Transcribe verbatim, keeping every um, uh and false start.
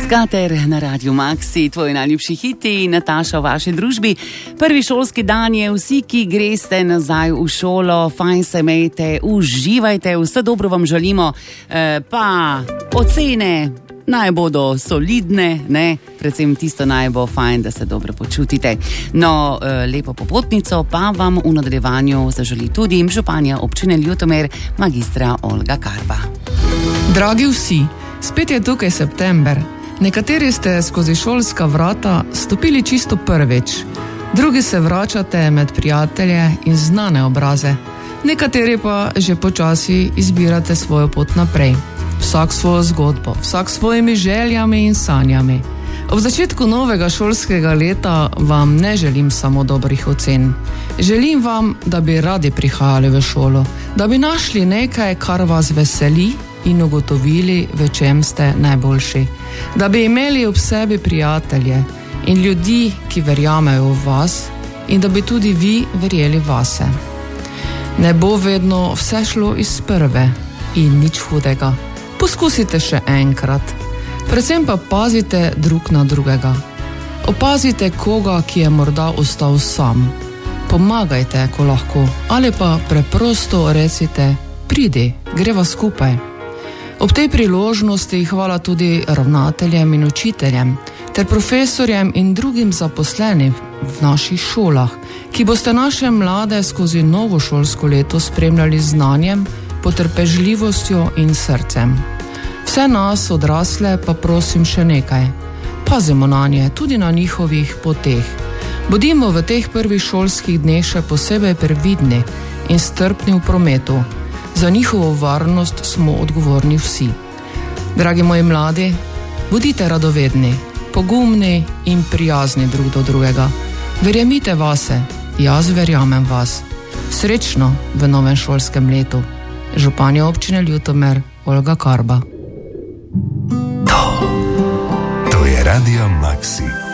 Skater na Radiu Maxi, tvoj najljubši hiti, Nataša v vaši družbi. Prvi šolski dan je, vsi, ki greste nazaj v šolo, fajn se imejte, uživajte, vse dobro vam želimo, e, pa ocene naj bodo solidne, ne, predvsem tisto naj bo fajn, da se dobro počutite. No, e, lepo popotnico pa vam v nadaljevanju zaželi tudi županja občine Ljutomer, magistra Olga Karba. Dragi vsi, spet je tukaj september. Nekateri ste skozi šolska vrata stopili čisto prvič, drugi se vračate med prijatelje in znane obraze, nekateri pa že počasi izbirate svojo pot naprej. Vsak svojo zgodbo, vsak svojimi željami in sanjami. Ob začetku novega šolskega leta vam ne želim samo dobrih ocen. Želim vam, da bi radi prihajali v šolo, da bi našli nekaj, kar vas veseli in ugotovili, v čem ste najboljši. Da bi imeli ob sebi prijatelje in ljudi, ki verjamejo v vas, in da bi tudi vi verjeli vase. Ne bo vedno vse šlo iz prve in nič hudega. Poskusite še enkrat. Predvsem pa pazite drug na drugega. Opazite koga, ki je morda ostal sam. Pomagajte, ko lahko, ali pa preprosto recite, pridi, greva skupaj. Ob tej priložnosti hvala tudi ravnateljem in učiteljem, ter profesorjem in drugim zaposlenim v naših šolah, ki boste naše mlade skozi novo šolsko leto spremljali z znanjem, potrpežljivostjo in srcem. Vse nas, odrasle, pa prosim še nekaj. Pazimo na nje, tudi na njihovih poteh. Bodimo v teh prvih šolskih dneh še posebej previdni in strpni v prometu. Za njihovo varnost smo odgovorni vsi. Dragi moji mladi, bodite radovedni, pogumni in prijazni drug do drugega. Verjemite vase, jaz verjamem vas. Srečno v novem šolskem letu. Županja občine Ljutomer, Olga Karba. To, to je Radio Maxi.